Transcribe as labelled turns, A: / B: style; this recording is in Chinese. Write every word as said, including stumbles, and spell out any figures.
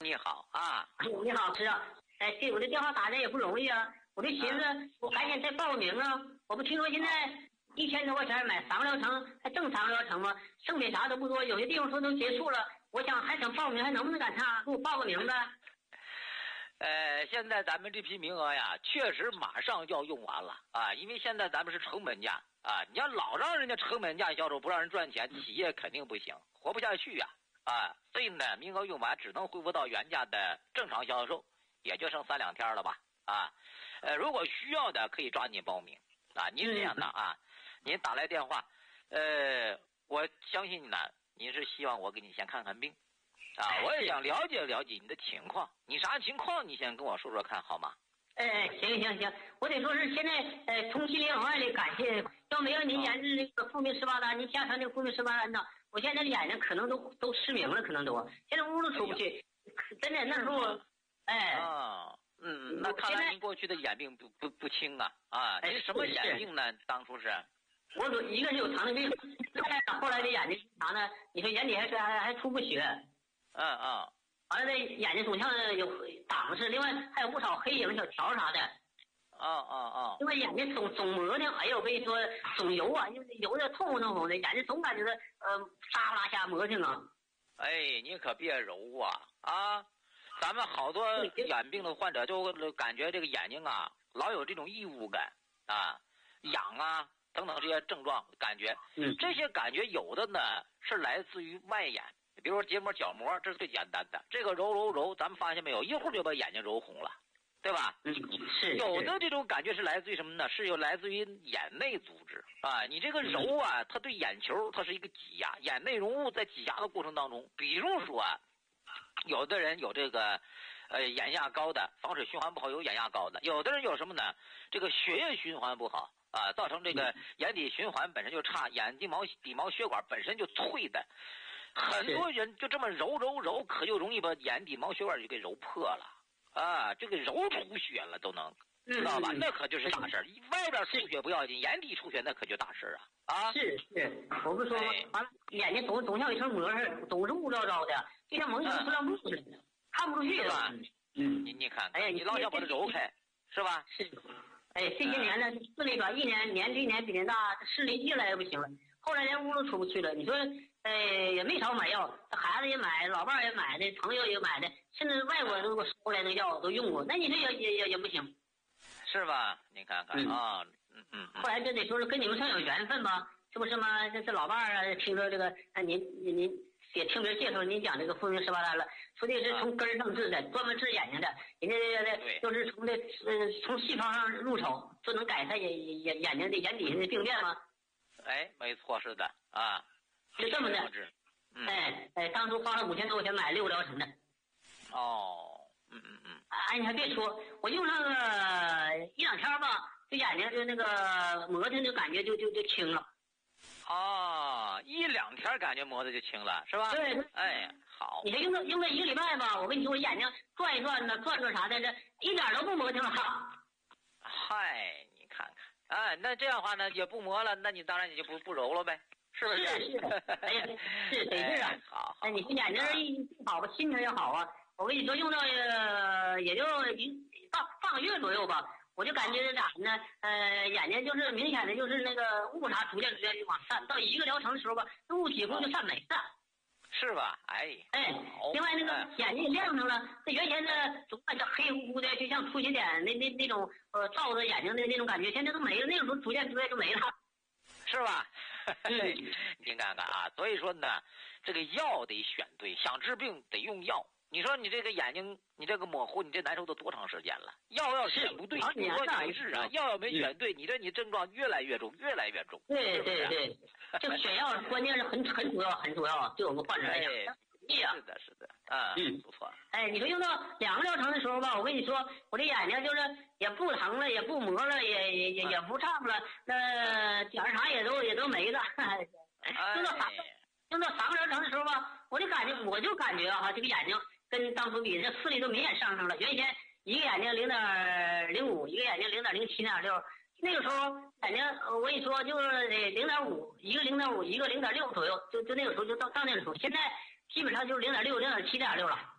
A: 你好啊。
B: 你好，知道。哎，这我这电话打的也不容易啊，我就寻思我赶紧再报个名啊。我不听说现在一千多块钱买三个疗程，还挣三个疗程吗？剩下啥都不多，有些地方说都结束了。我想还想报名，还能不能赶上？给我报个名呗。
A: 呃，现在咱们这批名额呀，确实马上就要用完了啊，因为现在咱们是成本价啊，你要老让人家成本价销售，不让人赚钱，企业肯定不行，活不下去呀啊。所以呢，名额用完只能恢复到原价的正常销售，也就剩三两天了吧啊。呃，如果需要的可以抓紧报名啊。您这样的啊，您打来电话，呃，我相信呢，您是希望我给你先看看病。啊，我也想了解了解你的情况，你啥情况？你先跟我说说看好吗？
B: 哎，行行行，我得说是现在呃，从心里往外的感谢，要没有您研制那个复明十八单，您加强这个复明十八单呢，我现在眼睛可能都都失明了，可能都现在屋都出不去，真的那时候，哎。
A: 啊，嗯，那看来您过去的眼病不不不轻啊啊！您什么眼病呢？当初是？
B: 我一个是有糖尿病，后来的眼睛啥呢？你说眼底还是还还出不血。
A: 嗯嗯，
B: 完了，这眼睛总像有挡似，另外还有不少黑影、小条啥的。
A: 哦哦哦。
B: 另外眼睛总总磨呢，哎呦，我跟你说，总油啊，因为油的痛痛痛的，眼睛总感觉呃沙不拉瞎磨蹭啊。
A: 哎，你可别揉啊啊！咱们好多眼病的患者就感觉这个眼睛啊，老有这种异物感啊、痒啊等等这些症状感觉。
B: 嗯，
A: 这些感觉有的呢是来自于外眼。比如说结膜、角膜，这是最简单的。这个揉揉揉，咱们发现没有，一会儿就把眼睛揉红了，对吧？
B: 嗯，是。
A: 有的这种感觉是来自于什么呢？是有来自于眼内组织啊。你这个揉啊，它对眼球它是一个挤压，眼内容物在挤压的过程当中，比如说啊，有的人有这个呃眼压高的，防水循环不好，有眼压高的；有的人有什么呢？这个血液循环不好啊，造成这个眼底循环本身就差，眼底毛底毛血管本身就脆的。很多人就这么揉揉揉，可就容易把眼底毛血管就给揉破了啊！这个揉出血了都能，知道吧？那可就是大事儿。外边出血不要紧，眼底出血那可就大事儿啊！啊，
B: 是是，我不说吗？完了，眼睛总总像一层膜似的，总是雾罩罩的，就像蒙一层塑料布似的，看不出去
A: 吧？
B: 嗯，
A: 你你看，
B: 哎呀，
A: 你老想把它揉开，是吧？
B: 是。哎，这些年呢，视力吧，一年年这一年比年大，视力越来越不行了。后来连屋都出不去了。你说，哎，也没少买药，孩子也买，老伴儿也买的，朋友也买的，甚至外国人都给我收过来的药都用过。那你说也也也也不行，
A: 是吧？你看看啊，嗯嗯。
B: 后来就得说是跟你们算有缘分吧，是不是嘛？这这老伴儿啊，听说这个，啊，您您您也听别人介绍您讲这个复明十八单了，说的是从根儿上治的，专门治眼睛的，人家这个就是从这呃从细胞上入手，就能改善眼眼眼睛的眼底下的病变吗？
A: 哎，没错，是的啊，
B: 就这么的。
A: 嗯、
B: 哎哎，当初花了五千多块钱买六个疗程的。
A: 哦，嗯嗯嗯。
B: 哎，你还别说，我用上个一两天吧，这眼睛就那个磨蹭就感觉就就就轻了。
A: 哦，一两天感觉磨的就轻了，是吧？
B: 对。
A: 哎，好。
B: 你这用个用个一个礼拜吧，我跟你说，我眼睛转一转呢，转转啥的，这一点都不磨蹭了。
A: 嗨，你看看。啊，那这样的话呢，也不磨了，那你当然你就不不揉了呗，是不是？
B: 是是，哎呀，是得是啊。
A: 哎、好，
B: 哎，你这眼睛一好吧，心情也好啊。我跟你说，用到呃，也就一半半个月左右吧，我就感觉咋呢？呃，眼睛就是明显的就是那个雾啥逐渐逐渐就往散，到一个疗程的时候吧，雾几乎就散没了。
A: 是吧？哎
B: 哎，另外那个眼睛也亮上了，这原先呢总感觉黑乎乎的，就像出血点那那那种呃照着眼睛的那种感觉，现在都没了。那个时候逐渐逐渐就没了，
A: 是吧？您看看啊，所以说呢，这个药得选对，想治病得用药。你说你这个眼睛，你这个模糊，你这难受都多长时间了？药要选不对，你说没治啊？药要没选对，你这你症状越来越重，越来越重。
B: 对对对，这个选药关键是很很主要，很主要，对我们患者来讲。
A: 是的，是的，啊，嗯，不错。
B: 哎，你说用到两个疗程的时候吧，我跟你说，我这眼睛就是也不疼了，也不磨了，也也也也不胀了，那点儿啥也都也都没了。用到三个用到三个疗程的时候吧，我就感觉我就感觉啊，这个眼睛跟当初比，这视力都明显上升了。原先一个眼睛零点零五，一个眼睛零点零七、零点六，那个时候眼睛我跟你说就是零点五，一个零点五，一个零点六左右，就就那个时候就到到那个时候，现在基本上就是零点六、零点七、零点六了。